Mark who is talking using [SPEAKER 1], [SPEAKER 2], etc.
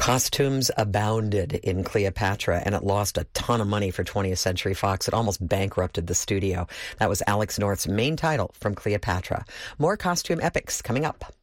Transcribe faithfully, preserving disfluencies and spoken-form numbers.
[SPEAKER 1] Costumes abounded in Cleopatra, and it lost a ton of money for twentieth Century Fox. It almost bankrupted the studio. That was Alex North's main title from Cleopatra. More costume epics coming up.